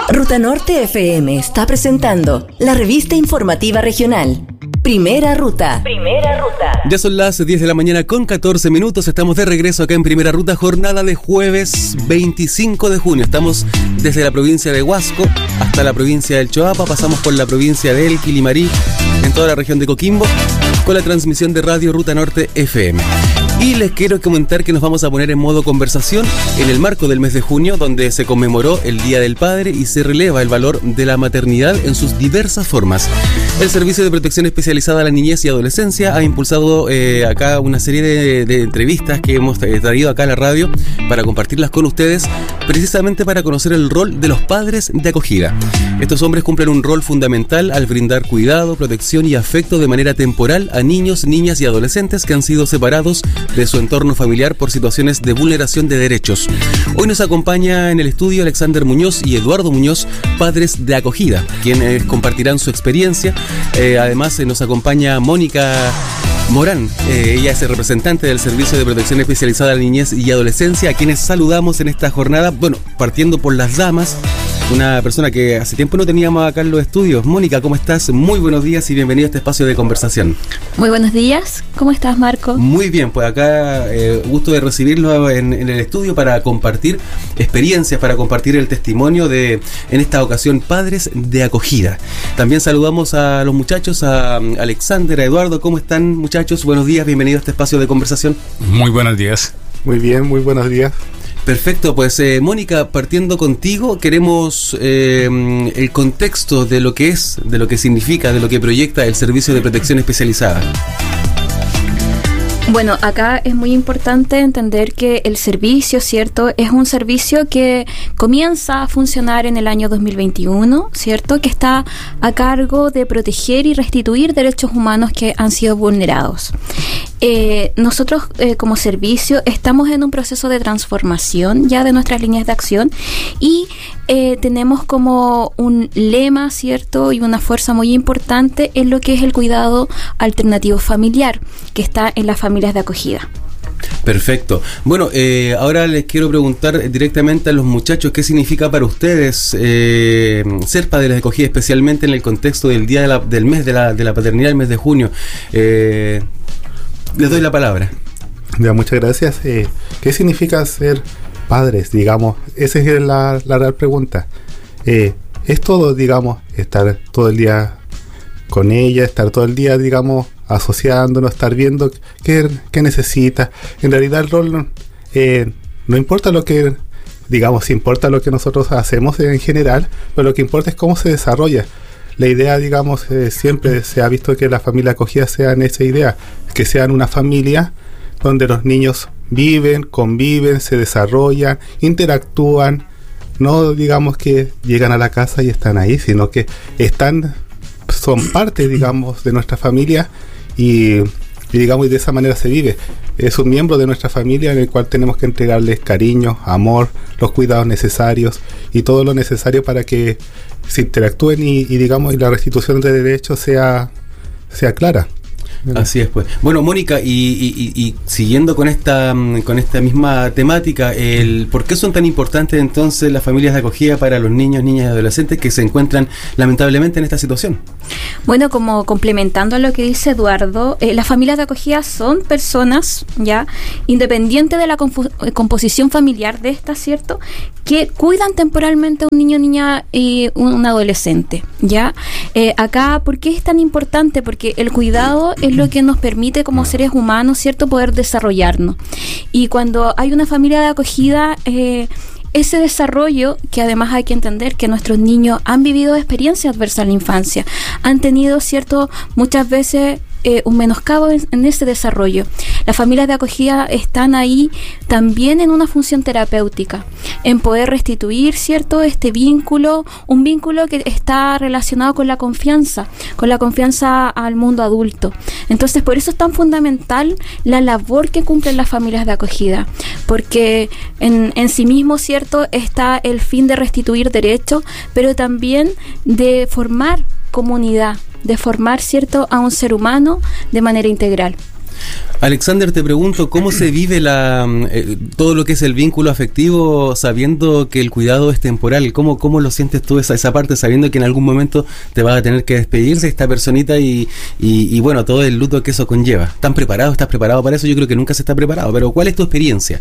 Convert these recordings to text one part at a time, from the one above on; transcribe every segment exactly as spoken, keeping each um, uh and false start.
Ruta Norte F M está presentando la revista informativa regional. Primera Ruta. Primera Ruta. Ya son las diez de la mañana con catorce minutos. Estamos de regreso acá en Primera Ruta, jornada de jueves veinticinco de junio. Estamos desde la provincia de Huasco hasta la provincia del Choapa. Pasamos por la provincia de Elqui, Limarí, en toda la región de Coquimbo, con la transmisión de Radio Ruta Norte F M. Y les quiero comentar que nos vamos a poner en modo conversación en el marco del mes de junio, donde se conmemoró el Día del Padre y se releva el valor de la maternidad en sus diversas formas. El Servicio de Protección Especializada a la Niñez y Adolescencia ha impulsado eh, acá una serie de, de entrevistas que hemos traído acá a la radio para compartirlas con ustedes, precisamente para conocer el rol de los padres de acogida. Estos hombres cumplen un rol fundamental al brindar cuidado, protección y afecto de manera temporal a niños, niñas y adolescentes que han sido separados de su entorno familiar por situaciones de vulneración de derechos. Hoy nos acompaña en el estudio Alexander Muñoz y Eduardo Muñoz, padres de acogida, quienes compartirán su experiencia. Eh, además eh, nos acompaña Mónica Morán, eh, ella es el representante del Servicio de Protección Especializada a la Niñez y Adolescencia, a quienes saludamos en esta jornada, bueno, partiendo por las damas, una persona que hace tiempo no teníamos acá en los estudios. Mónica, ¿cómo estás? Muy buenos días y bienvenido a este espacio de conversación. Muy buenos días, ¿cómo estás, Marco? Muy bien, pues acá eh, gusto de recibirlo en, en el estudio para compartir experiencias, para compartir el testimonio de, en esta ocasión, padres de acogida. También saludamos a los muchachos, a Alexander, a Eduardo. ¿Cómo están, muchachos? Buenos días, bienvenidos a este espacio de conversación. Muy buenos días. Muy bien, muy buenos días. Perfecto, pues eh, Mónica, partiendo contigo, queremos eh, el contexto de lo que es, de lo que significa, de lo que proyecta el Servicio de Protección Especializada. Bueno, acá es muy importante entender que el servicio, ¿cierto? Es un servicio que comienza a funcionar en el año dos mil veintiuno, ¿cierto? Que está a cargo de proteger y restituir derechos humanos que han sido vulnerados. Eh, nosotros eh, como servicio estamos en un proceso de transformación ya de nuestras líneas de acción y eh, tenemos como un lema, ¿cierto? Y una fuerza muy importante en lo que es el cuidado alternativo familiar, que está en las familias de acogida. Perfecto. Bueno, eh, ahora les quiero preguntar directamente a los muchachos qué significa para ustedes eh, ser padres de acogida, especialmente en el contexto del día de la, del mes de la, de la paternidad, el mes de junio. Eh, les doy la palabra. Ya, muchas gracias. Eh, ¿Qué significa ser padres? Digamos, esa es la, la real pregunta. Eh, es todo, digamos, estar todo el día con ella, estar todo el día, digamos, asociándonos, estar viendo qué, qué necesita. En realidad el rol eh, no importa lo que, digamos, importa lo que nosotros hacemos en general, pero lo que importa es cómo se desarrolla. La idea, digamos, eh, siempre se ha visto que la familia acogida sean esa idea, que sean una familia donde los niños viven, conviven, se desarrollan, interactúan, no digamos que llegan a la casa y están ahí, sino que están, son parte, digamos, de nuestra familia y, y digamos, y de esa manera se vive. Es un miembro de nuestra familia en el cual tenemos que entregarles cariño, amor, los cuidados necesarios y todo lo necesario para que se interactúen y, y digamos, y la restitución de derechos sea, sea clara. Así es, pues. Bueno, Mónica, y, y, y, y siguiendo con esta con esta misma temática, el ¿por qué son tan importantes entonces las familias de acogida para los niños, niñas y adolescentes que se encuentran lamentablemente en esta situación? Bueno, como complementando a lo que dice Eduardo, eh, las familias de acogida son personas, ya, independiente de la compo- composición familiar de estas, ¿cierto?, que cuidan temporalmente a un niño, niña y un adolescente, ¿ya? Eh, acá, ¿por qué es tan importante? Porque el cuidado es lo que nos permite como seres humanos, ¿cierto?, poder desarrollarnos. Y cuando hay una familia de acogida, eh, ese desarrollo, que además hay que entender que nuestros niños han vivido experiencias adversas en la infancia, han tenido, ¿cierto?, muchas veces eh, un menoscabo en, en ese desarrollo. Las familias de acogida están ahí también en una función terapéutica, en poder restituir, ¿cierto?, este vínculo, un vínculo que está relacionado con la confianza, con la confianza al mundo adulto. Entonces, por eso es tan fundamental la labor que cumplen las familias de acogida, porque en, en sí mismo, ¿cierto?, está el fin de restituir derechos, pero también de formar comunidad, de formar, ¿cierto?, a un ser humano de manera integral. Alexander, te pregunto, ¿cómo se vive la eh, todo lo que es el vínculo afectivo sabiendo que el cuidado es temporal? ¿Cómo, cómo lo sientes tú esa, esa parte, sabiendo que en algún momento te vas a tener que despedir de esta personita y, y, y bueno, todo el luto que eso conlleva? ¿Están preparados? ¿Estás preparado para eso? Yo creo que nunca se está preparado, pero ¿cuál es tu experiencia?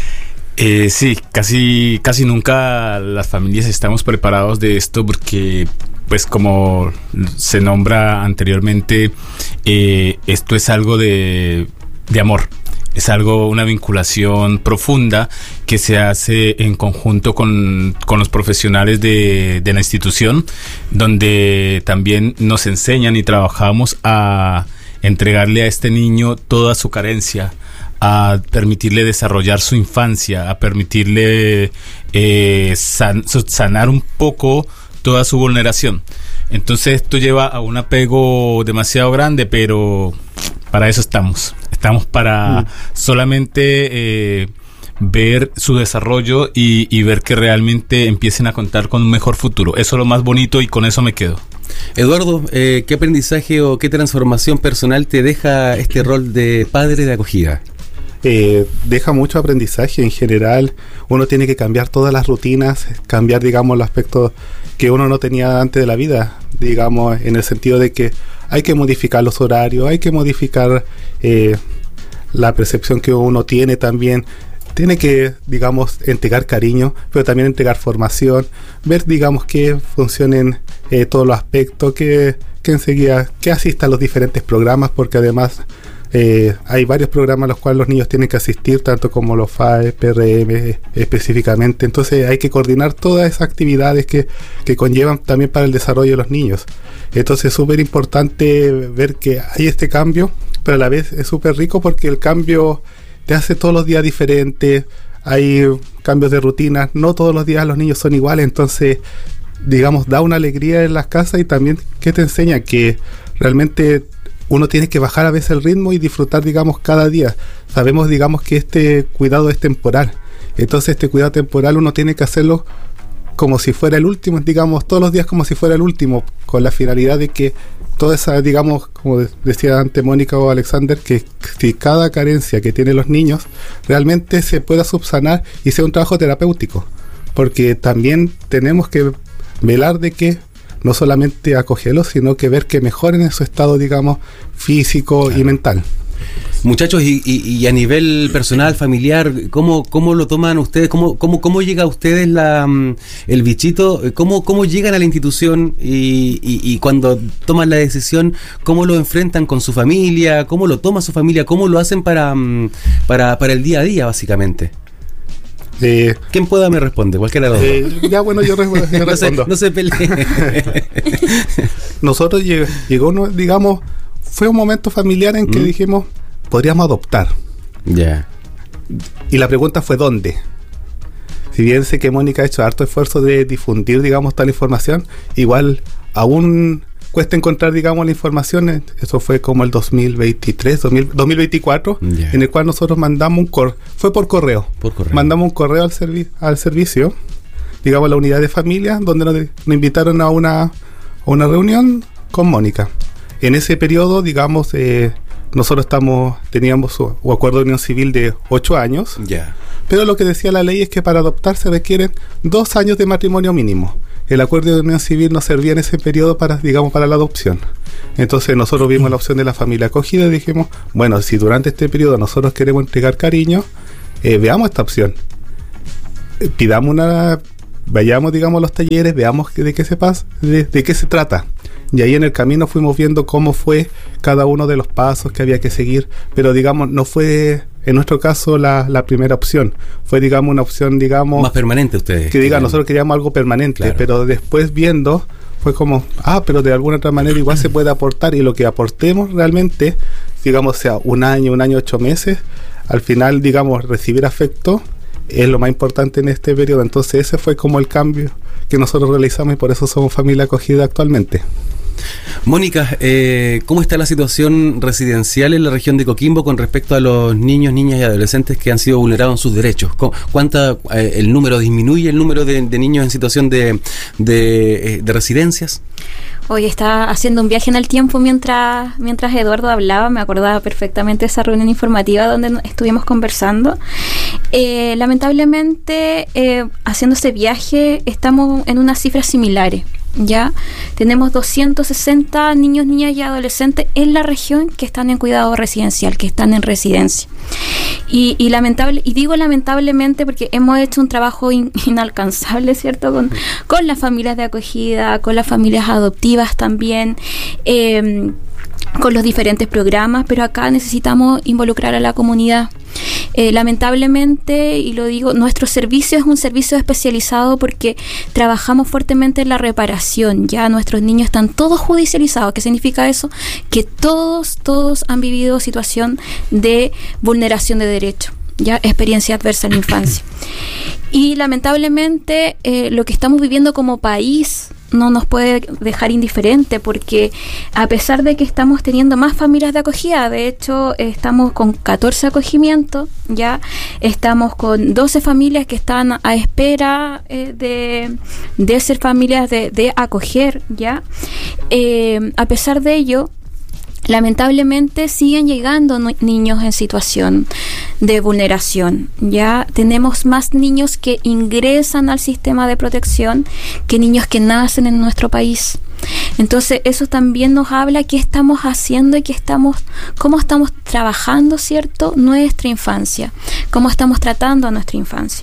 Eh, sí, casi, casi nunca las familias estamos preparados de esto porque, pues como se nombra anteriormente, eh, esto es algo de, de amor. Es algo, una vinculación profunda que se hace en conjunto con, con los profesionales de, de la institución, donde también nos enseñan y trabajamos a entregarle a este niño toda su carencia, a permitirle desarrollar su infancia, a permitirle eh, san, sanar un poco toda su vulneración. Entonces esto lleva a un apego demasiado grande, pero para eso estamos. Estamos para mm. solamente eh, ver su desarrollo y, y ver que realmente empiecen a contar con un mejor futuro. Eso es lo más bonito y con eso me quedo. Eduardo, eh, ¿qué aprendizaje o qué transformación personal te deja este rol de padre de acogida? Eh, deja mucho aprendizaje en general. Uno tiene que cambiar todas las rutinas, cambiar, digamos, los aspectos que uno no tenía antes de la vida, digamos, en el sentido de que hay que modificar los horarios, hay que modificar eh, la percepción que uno tiene también. Tiene que, digamos, entregar cariño, pero también entregar formación, ver, digamos, que funcionen eh, todos los aspectos, que, que enseguida, que asistan a los diferentes programas, porque además Eh, hay varios programas a los cuales los niños tienen que asistir, tanto como los F A E, P R M específicamente. Entonces hay que coordinar todas esas actividades que, que conllevan también para el desarrollo de los niños. Entonces es súper importante ver que hay este cambio, pero a la vez es súper rico porque el cambio te hace todos los días diferentes. Hay cambios de rutina, no todos los días los niños son iguales, entonces digamos da una alegría en las casas, y también que te enseña que realmente uno tiene que bajar a veces el ritmo y disfrutar, digamos, cada día. Sabemos, digamos, que este cuidado es temporal. Entonces, este cuidado temporal uno tiene que hacerlo como si fuera el último, digamos, todos los días como si fuera el último, con la finalidad de que toda esa, digamos, como decía antes Mónica o Alexander, que si cada carencia que tienen los niños realmente se pueda subsanar y sea un trabajo terapéutico. Porque también tenemos que velar de que no solamente acogerlos, sino que ver que mejoren en su estado, digamos, físico, claro, y mental. Muchachos, y, y, y a nivel personal, familiar, ¿cómo, cómo lo toman ustedes? ¿Cómo, cómo, cómo llega a ustedes la, el bichito? ¿Cómo, cómo llegan a la institución? Y, y, y cuando toman la decisión, ¿cómo lo enfrentan con su familia? ¿Cómo lo toma su familia? ¿Cómo lo hacen para, para, para el día a día, básicamente? Eh, ¿Quién pueda me responde? Cualquiera de los eh, dos. Ya, bueno, yo, respondo. yo respondo. No se, no se pelee. Nosotros llegó, llegó, digamos, fue un momento familiar en que mm. dijimos, podríamos adoptar. Ya. Yeah. Y la pregunta fue, ¿dónde? Si bien sé que Mónica ha hecho harto esfuerzo de difundir, digamos, tal información, igual aún cuesta encontrar, digamos, la información. Eso fue como el dos mil veintitrés, dos mil, dos mil veinticuatro, yeah, en el cual nosotros mandamos un correo, fue por correo, por correo. mandamos un correo al, servi- al servicio, digamos, a la unidad de familia, donde nos, nos invitaron a una, a una reunión con Mónica. En ese periodo, digamos, eh, nosotros estamos teníamos un acuerdo de unión civil de ocho años, yeah, pero lo que decía la ley es que para adoptar se requieren dos años de matrimonio mínimo. El acuerdo de unión civil no servía en ese periodo para, digamos, para la adopción. Entonces nosotros vimos la opción de la familia acogida y dijimos, bueno, si durante este periodo nosotros queremos entregar cariño, eh, veamos esta opción. Eh, pidamos una, vayamos, digamos, a los talleres, veamos de qué se pasa, de, de qué se trata. Y ahí en el camino fuimos viendo cómo fue cada uno de los pasos que había que seguir, pero digamos, no fue en nuestro caso la, la primera opción, fue, digamos, una opción, digamos, más permanente ustedes. Que diga, nosotros queríamos algo permanente, claro, pero después viendo, fue como, ah, pero de alguna otra manera igual se puede aportar, y lo que aportemos realmente, digamos, sea un año, un año, ocho meses, al final, digamos, recibir afecto es lo más importante en este periodo. Entonces ese fue como el cambio que nosotros realizamos, y por eso somos familia acogida actualmente. Mónica, eh, ¿cómo está la situación residencial en la región de Coquimbo con respecto a los niños, niñas y adolescentes que han sido vulnerados en sus derechos? ¿Cuánta eh, el número disminuye el número de, de niños en situación de, de, de residencias? Hoy estaba haciendo un viaje en el tiempo mientras mientras Eduardo hablaba, me acordaba perfectamente de esa reunión informativa donde estuvimos conversando. Eh, lamentablemente, eh, haciendo ese viaje, estamos en unas cifras similares. Ya tenemos doscientos sesenta niños, niñas y adolescentes en la región que están en cuidado residencial, que están en residencia. Y, y lamentable, y digo lamentablemente porque hemos hecho un trabajo in, inalcanzable, ¿cierto? Con, con las familias de acogida, con las familias adoptivas también, eh, con los diferentes programas, pero acá necesitamos involucrar a la comunidad. Eh, lamentablemente, y lo digo, nuestro servicio es un servicio especializado porque trabajamos fuertemente en la reparación. Ya nuestros niños están todos judicializados. ¿Qué significa eso? Que todos, todos han vivido situación de vulneración de derechos, ya experiencia adversa en la infancia. Y lamentablemente eh, lo que estamos viviendo como país no nos puede dejar indiferente, porque a pesar de que estamos teniendo más familias de acogida, de hecho estamos con catorce acogimientos, ya estamos con doce familias que están a espera eh, de, de ser familias de, de acoger, ya eh, a pesar de ello, lamentablemente siguen llegando no, niños en situación de vulneración. Ya tenemos más niños que ingresan al sistema de protección que niños que nacen en nuestro país. Entonces eso también nos habla qué estamos haciendo y qué estamos, cómo estamos trabajando, ¿cierto?, nuestra infancia, cómo estamos tratando a nuestra infancia.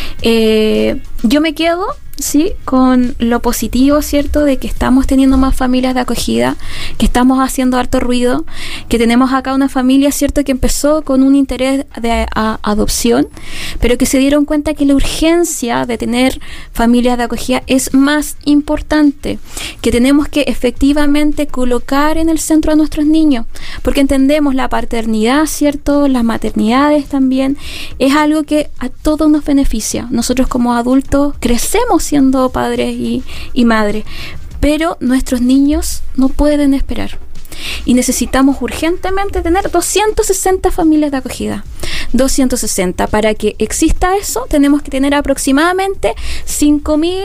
Eh, yo me quedo sí, con lo positivo, ¿cierto?, de que estamos teniendo más familias de acogida, que estamos haciendo harto ruido, que tenemos acá una familia, ¿cierto?, que empezó con un interés de a, a, adopción, pero que se dieron cuenta que la urgencia de tener familias de acogida es más importante, que tenemos que efectivamente colocar en el centro a nuestros niños, porque entendemos la paternidad, ¿cierto?, las maternidades también, es algo que a todos nos beneficia. Nosotros como adultos crecemos siendo padres y, y madres, pero nuestros niños no pueden esperar y necesitamos urgentemente tener doscientas sesenta familias de acogida. Doscientas sesenta. Para que exista eso tenemos que tener aproximadamente cinco mil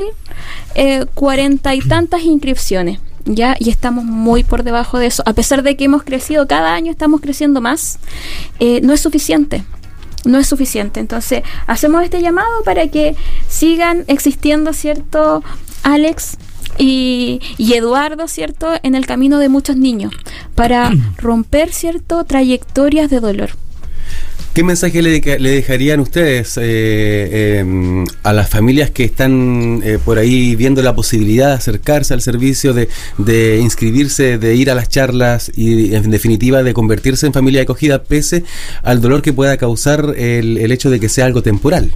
cuarenta y tantas inscripciones, ya, y estamos muy por debajo de eso, a pesar de que hemos crecido cada año, estamos creciendo más. Eh, no es suficiente. No es suficiente. Entonces, hacemos este llamado para que sigan existiendo, ¿cierto?, Alex y, y Eduardo, ¿cierto?, en el camino de muchos niños, para romper, ¿cierto?, trayectorias de dolor. ¿Qué mensaje le, le dejarían ustedes eh, eh, a las familias que están eh, por ahí viendo la posibilidad de acercarse al servicio, de, de inscribirse, de ir a las charlas y en definitiva de convertirse en familia de acogida pese al dolor que pueda causar el, el hecho de que sea algo temporal?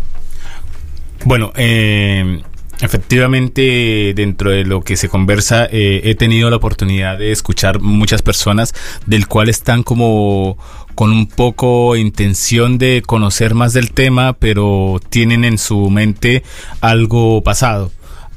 Bueno, eh, efectivamente, dentro de lo que se conversa, eh, he tenido la oportunidad de escuchar muchas personas del cual están como con un poco intención de conocer más del tema, pero tienen en su mente algo pasado,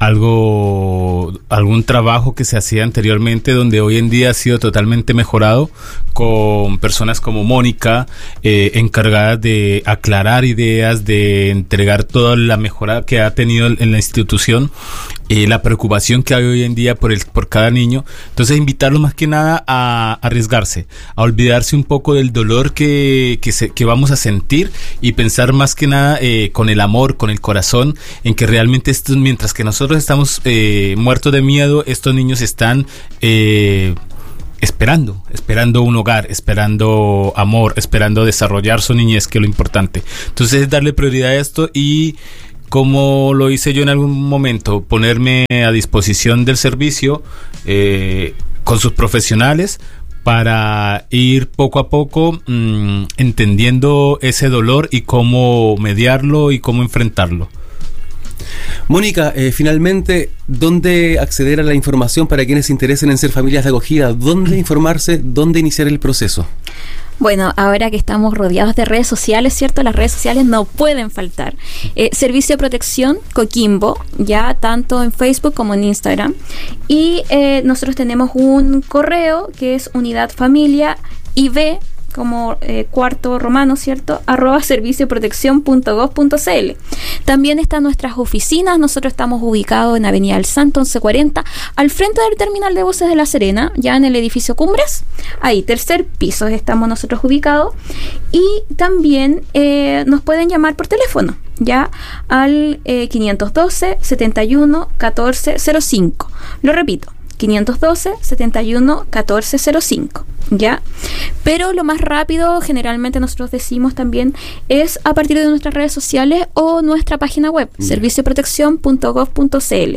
algo, algún trabajo que se hacía anteriormente, donde hoy en día ha sido totalmente mejorado, con personas como Mónica, eh, encargadas de aclarar ideas, de entregar toda la mejora que ha tenido en la institución, eh, la preocupación que hay hoy en día por el, por cada niño. Entonces, invitarlos más que nada a arriesgarse, a olvidarse un poco del dolor que, que, se, que vamos a sentir, y pensar más que nada eh, con el amor, con el corazón, en que realmente estos, mientras que nosotros estamos eh, muertos de miedo, estos niños están eh, esperando, esperando un hogar, esperando amor, esperando desarrollar su niñez, que es lo importante. Entonces, darle prioridad a esto, y como lo hice yo en algún momento, ponerme a disposición del servicio eh, con sus profesionales, para ir poco a poco mmm, entendiendo ese dolor y cómo mediarlo y cómo enfrentarlo. Mónica, eh, finalmente, ¿dónde acceder a la información para quienes se interesen en ser familias de acogida? ¿Dónde informarse? ¿Dónde iniciar el proceso? Bueno, ahora que estamos rodeados de redes sociales, ¿cierto? Las redes sociales no pueden faltar. Eh, Servicio de Protección Coquimbo, ya tanto en Facebook como en Instagram. Y eh, nosotros tenemos un correo que es Unidad Familia I B, como eh, cuarto romano, ¿cierto? arroba servicio protección punto gov punto cl. También están nuestras oficinas. Nosotros estamos ubicados en Avenida El Santo once cuarenta, al frente del terminal de buses de La Serena, ya en el edificio Cumbres. Ahí, tercer piso, estamos nosotros ubicados. Y también eh, nos pueden llamar por teléfono, ya al eh, quinientos doce, setenta y uno, catorce cero cinco. Lo repito, quinientos doce, setenta y uno, catorce cero cinco, ¿ya? Pero lo más rápido, generalmente nosotros decimos también, es a partir de nuestras redes sociales o nuestra página web, yeah. servicio protección punto gov punto cl.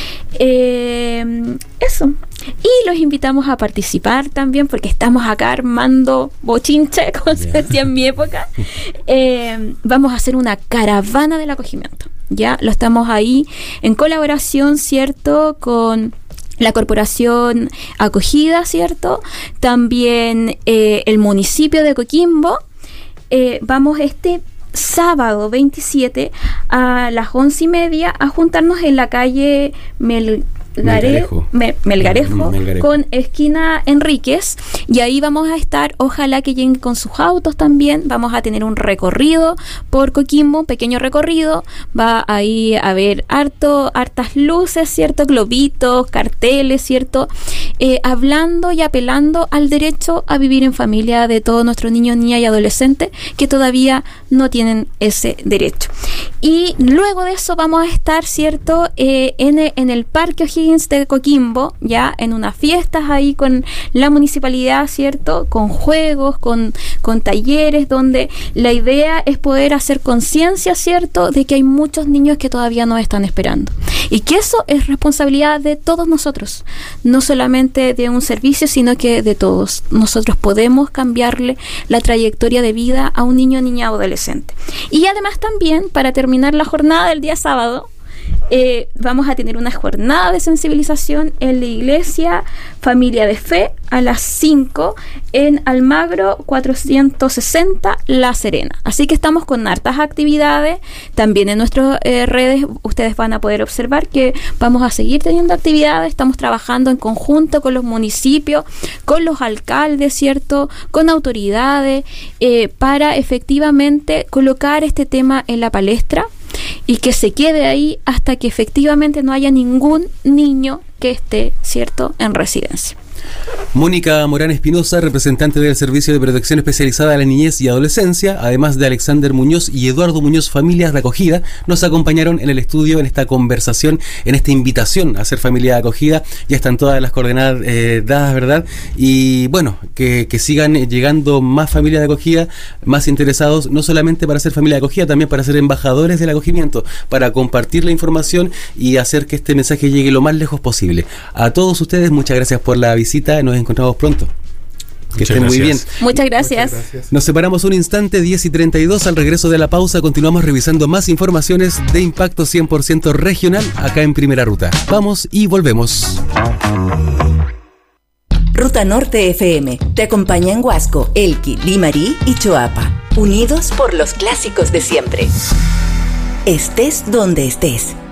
Eh, eso. Y los invitamos a participar también, porque estamos acá armando bochinche, como se decía en mi época. Eh, vamos a hacer una caravana del acogimiento, ¿ya? Lo estamos ahí en colaboración, ¿cierto?, con la Corporación Acogida, ¿cierto? También eh, el municipio de Coquimbo. Eh, vamos este sábado veintisiete a las once y media a juntarnos en la calle Mel Melgarejo, Me, Melgarejo, Melgarejo con esquina Enríquez, y ahí vamos a estar. Ojalá que lleguen con sus autos también. Vamos a tener un recorrido por Coquimbo, un pequeño recorrido. Va ahí a haber harto, hartas luces, ¿cierto? Globitos, carteles, ¿cierto? Eh, hablando y apelando al derecho a vivir en familia de todos nuestros niños, niñas y adolescentes que todavía no tienen ese derecho. Y luego de eso vamos a estar, ¿cierto? Eh, en, el, en el Parque O'Higgins de Coquimbo, ya en unas fiestas ahí con la municipalidad, ¿cierto? Con juegos, con, con talleres, donde la idea es poder hacer conciencia, ¿cierto?, de que hay muchos niños que todavía nos están esperando. Y que eso es responsabilidad de todos nosotros, no solamente de un servicio, sino que de todos. Nosotros podemos cambiarle la trayectoria de vida a un niño, niña o adolescente. Y además también, para terminar la jornada del día sábado, Eh, vamos a tener una jornada de sensibilización en la iglesia Familia de Fe a las cinco en Almagro cuatrocientos sesenta La Serena. Así que estamos con hartas actividades. También en nuestras eh, redes ustedes van a poder observar que vamos a seguir teniendo actividades. Estamos trabajando en conjunto con los municipios, con los alcaldes, ¿cierto?, con autoridades, eh, para efectivamente colocar este tema en la palestra y que se quede ahí hasta que efectivamente no haya ningún niño que esté, ¿cierto?, en residencia. Mónica Morán Espinosa, representante del Servicio de Protección Especializada a la Niñez y Adolescencia, además de Alexander Muñoz y Eduardo Muñoz, familias de acogida, nos acompañaron en el estudio en esta conversación, en esta invitación a ser familia de acogida. Ya están todas las coordenadas eh, dadas, ¿verdad? Y bueno, que, que sigan llegando más familias de acogida, más interesados, no solamente para ser familia de acogida, también para ser embajadores del acogimiento, para compartir la información y hacer que este mensaje llegue lo más lejos posible. A todos ustedes, muchas gracias por la visita. Nos encontramos pronto. Que Muchas estén gracias. muy bien. Muchas gracias. Muchas gracias. Nos separamos un instante, diez y treinta y dos. Al regreso de la pausa continuamos revisando más informaciones de impacto cien por ciento regional acá en Primera Ruta. Vamos y volvemos. Ruta Norte F M te acompaña en Huasco, Elqui, Limarí y Choapa, unidos por los clásicos de siempre. Estés donde estés.